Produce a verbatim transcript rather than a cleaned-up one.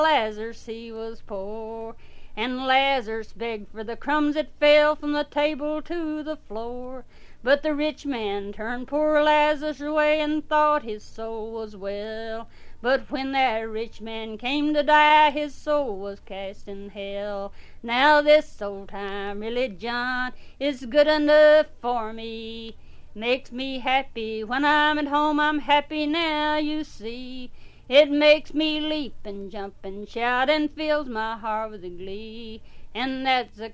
Lazarus he was poor, and Lazarus begged for the crumbs that fell from the table to the floor. But the rich man turned poor Lazarus away and thought his soul was well. But when that rich man came to die, his soul was cast in hell. Now this old time religion is good enough for me. Makes me happy when I'm at home, I'm happy now, you see. It makes me leap and jump and shout and fills my heart with glee. And that's the